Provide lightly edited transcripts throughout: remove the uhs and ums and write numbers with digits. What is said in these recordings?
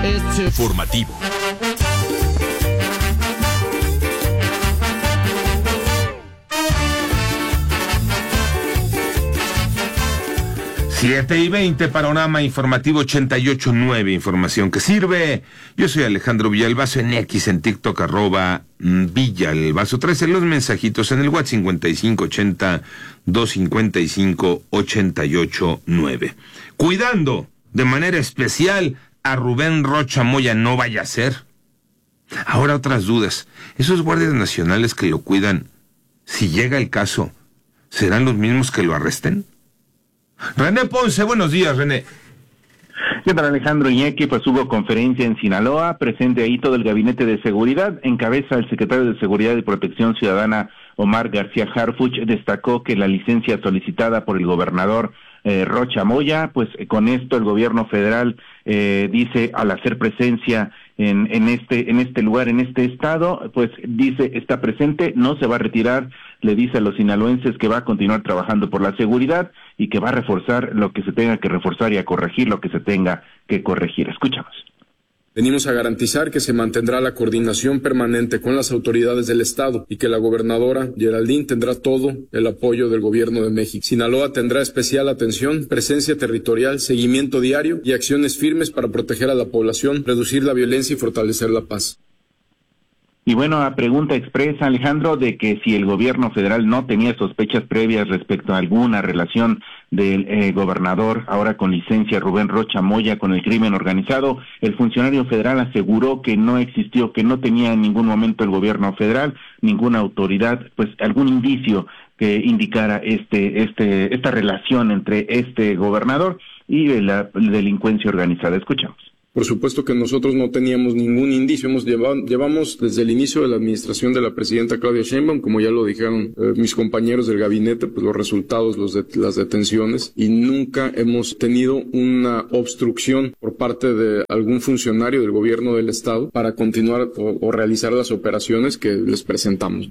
Formativo. Siete y 20, panorama informativo 88.9, información que sirve. Yo soy Alejandro Villalbazo, en X, en TikTok, @Villalbazo. 13 los mensajitos en el WhatsApp 5580-255-889. Cuidando de manera especial a Rubén Rocha Moya, no vaya a ser. Ahora otras dudas. Esos guardias nacionales que lo cuidan, si llega el caso, ¿serán los mismos que lo arresten? René Ponce, buenos días, René. ¿Qué tal, Alejandro Iñaki? Pues hubo conferencia en Sinaloa, presente ahí todo el gabinete de seguridad, encabeza el secretario de Seguridad y Protección Ciudadana, Omar García Harfuch, destacó que la licencia solicitada por el gobernador Rocha Moya, pues con esto el gobierno federal dice, al hacer presencia en este lugar, en este estado, pues dice, está presente, no se va a retirar, le dice a los sinaloenses que va a continuar trabajando por la seguridad y que va a reforzar lo que se tenga que reforzar y a corregir lo que se tenga que corregir. Escuchamos. Venimos a garantizar que se mantendrá la coordinación permanente con las autoridades del Estado y que la gobernadora Geraldine tendrá todo el apoyo del Gobierno de México. Sinaloa tendrá especial atención, presencia territorial, seguimiento diario y acciones firmes para proteger a la población, reducir la violencia y fortalecer la paz. Y bueno, a pregunta expresa, Alejandro, de que si el gobierno federal no tenía sospechas previas respecto a alguna relación del gobernador, ahora con licencia, Rubén Rocha Moya, con el crimen organizado, el funcionario federal aseguró que no existió, que no tenía en ningún momento el gobierno federal, ninguna autoridad, pues algún indicio que indicara esta relación entre este gobernador y la delincuencia organizada. Escuchamos. Por supuesto que nosotros no teníamos ningún indicio, llevamos desde el inicio de la administración de la presidenta Claudia Sheinbaum, como ya lo dijeron mis compañeros del gabinete, pues los resultados, las detenciones, y nunca hemos tenido una obstrucción por parte de algún funcionario del gobierno del estado para continuar o realizar las operaciones que les presentamos.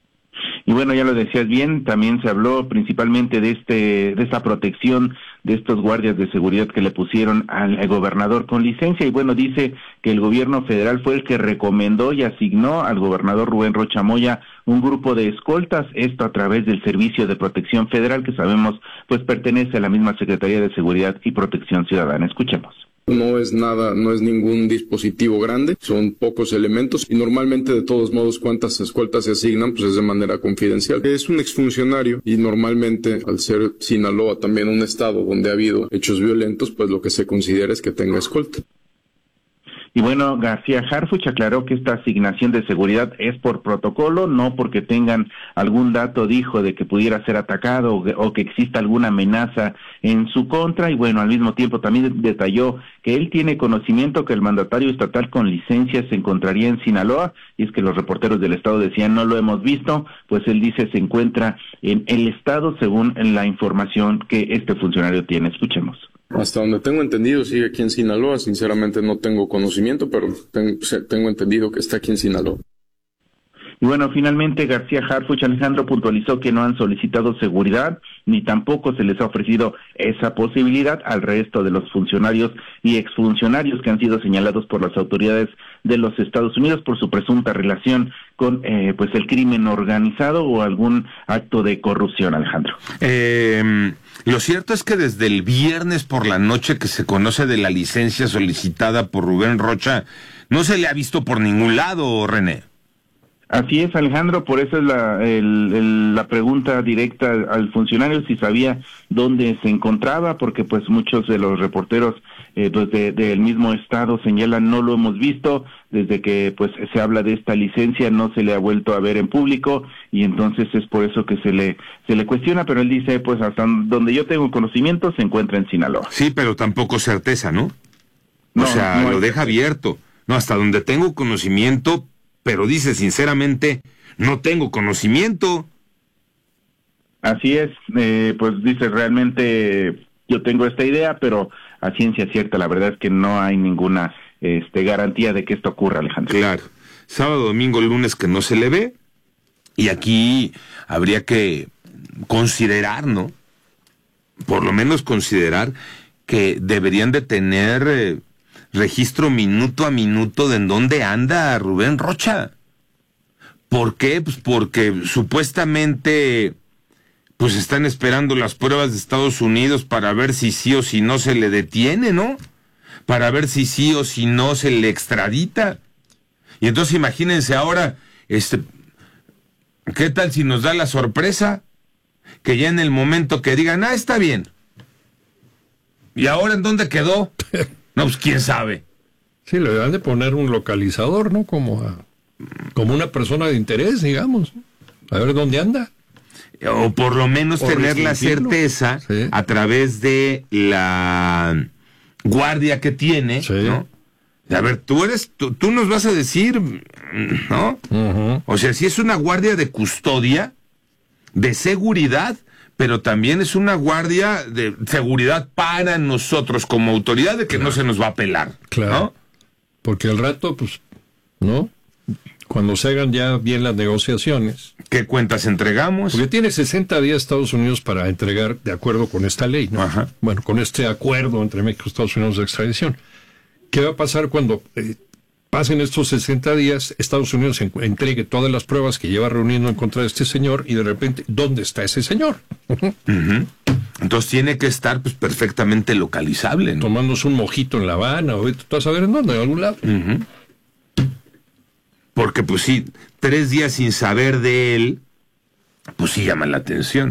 Y bueno, ya lo decías bien, también se habló principalmente de esta protección de estos guardias de seguridad que le pusieron al gobernador con licencia, y bueno, dice que el gobierno federal fue el que recomendó y asignó al gobernador Rubén Rocha Moya un grupo de escoltas, esto a través del Servicio de Protección Federal, que sabemos pues pertenece a la misma Secretaría de Seguridad y Protección Ciudadana. Escuchemos. No es ningún dispositivo grande, son pocos elementos y normalmente de todos modos cuántas escoltas se asignan pues es de manera confidencial. Es un exfuncionario y normalmente al ser Sinaloa también un estado donde ha habido hechos violentos, pues lo que se considera es que tenga escolta. Y bueno, García Harfuch aclaró que esta asignación de seguridad es por protocolo, no porque tengan algún dato, dijo, de que pudiera ser atacado o que exista alguna amenaza en su contra. Y bueno, al mismo tiempo también detalló que él tiene conocimiento que el mandatario estatal con licencia se encontraría en Sinaloa, y es que los reporteros del estado decían no lo hemos visto, pues él dice se encuentra en el estado según la información que este funcionario tiene. Escuchemos. Hasta donde tengo entendido sigue aquí en Sinaloa, sinceramente no tengo conocimiento, pero tengo entendido que está aquí en Sinaloa. Y bueno, finalmente García Harfuch, Alejandro, puntualizó que no han solicitado seguridad, ni tampoco se les ha ofrecido esa posibilidad al resto de los funcionarios y exfuncionarios que han sido señalados por las autoridades de los Estados Unidos por su presunta relación con pues el crimen organizado o algún acto de corrupción, Alejandro. Lo cierto es que desde el viernes por la noche que se conoce de la licencia solicitada por Rubén Rocha, no se le ha visto por ningún lado, René. Así es, Alejandro, por eso es la pregunta directa al funcionario, si sabía dónde se encontraba, porque pues muchos de los reporteros del mismo estado señalan no lo hemos visto, desde que pues se habla de esta licencia no se le ha vuelto a ver en público, y entonces es por eso que se le cuestiona, pero él dice pues hasta donde yo tengo conocimiento se encuentra en Sinaloa. Sí, pero tampoco certeza, ¿no? O sea, lo deja abierto. No, hasta donde tengo conocimiento, pero dice sinceramente, no tengo conocimiento. Así es, pues dice realmente yo tengo esta idea, pero a ciencia cierta la verdad es que no hay ninguna garantía de que esto ocurra, Alejandro. Claro, sábado, domingo, lunes que no se le ve, y aquí habría que considerar, ¿no? Por lo menos considerar que deberían de tener registro minuto a minuto de en dónde anda Rubén Rocha. ¿Por qué? Pues porque supuestamente pues están esperando las pruebas de Estados Unidos para ver si sí o si no se le detiene, ¿no? Para ver si sí o si no se le extradita. Y entonces imagínense ahora, ¿qué tal si nos da la sorpresa? Que ya en el momento que digan, está bien. ¿Y ahora en dónde quedó? No, pues quién sabe. Sí, le dan de poner un localizador, ¿no? Como una persona de interés, digamos. A ver dónde anda. O por lo menos tener la certeza, sí, a través de la guardia que tiene, sí, ¿no? A ver, tú nos vas a decir, ¿no? Uh-huh. O sea, sí es una guardia de custodia, de seguridad, pero también es una guardia de seguridad para nosotros como autoridad, de que no se nos va a pelar, claro, ¿no? Porque al rato, pues, ¿no? Cuando se hagan ya bien las negociaciones. ¿Qué cuentas entregamos? Porque tiene 60 días Estados Unidos para entregar de acuerdo con esta ley, ¿no? Ajá. Bueno, con este acuerdo entre México y Estados Unidos de extradición. ¿Qué va a pasar cuando pasen estos 60 días, Estados Unidos entregue todas las pruebas que lleva reuniendo en contra de este señor y de repente, ¿dónde está ese señor? Uh-huh. Entonces tiene que estar pues perfectamente localizable, ¿no? Tomándose un mojito en La Habana, o tú vas a ver en dónde, en algún lado. Uh-huh. Porque pues sí, 3 días sin saber de él, pues sí llama la atención.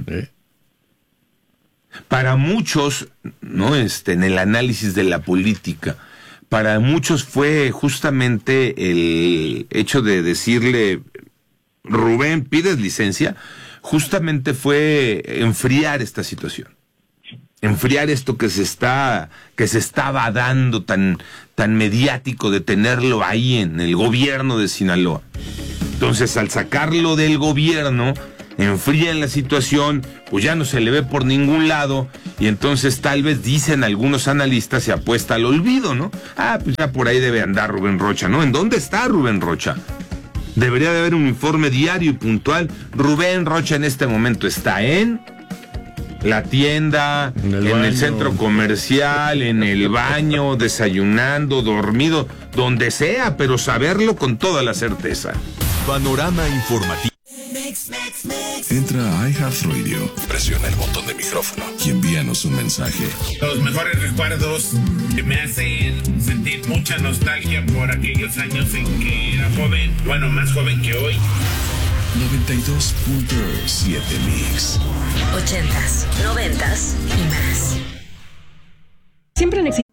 Para muchos, ¿no? En el análisis de la política, para muchos fue justamente el hecho de decirle, Rubén, ¿pides licencia? Justamente fue enfriar esta situación. Enfriar esto que se estaba dando tan mediático, de tenerlo ahí en el gobierno de Sinaloa. Entonces, al sacarlo del gobierno, enfrían la situación, pues ya no se le ve por ningún lado, y entonces tal vez dicen algunos analistas, se apuesta al olvido, ¿no? Pues ya por ahí debe andar Rubén Rocha, ¿no? ¿En dónde está Rubén Rocha? Debería de haber un informe diario y puntual. Rubén Rocha en este momento está en la tienda, en el centro comercial, en el baño, desayunando, dormido, donde sea, pero saberlo con toda la certeza. Panorama informativo. Entra a iHeartRadio, presiona el botón de micrófono y envíanos un mensaje. Los mejores recuerdos que me hacen sentir mucha nostalgia por aquellos años en que era joven, bueno, más joven que hoy. 92.7 Mix. 80s, 90s y más. Siempre han existido